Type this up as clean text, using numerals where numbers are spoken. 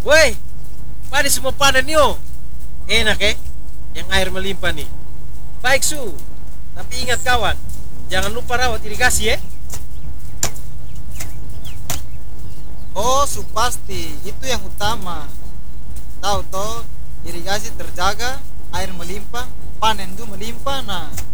Woi, pada semua panen yo. Enak yang air melimpah nih. Baik su, tapi ingat kawan, jangan lupa rawat irigasi. Oh, su pasti itu yang utama. Tahu toh, irigasi terjaga, air melimpah, panen itu melimpah. Nah,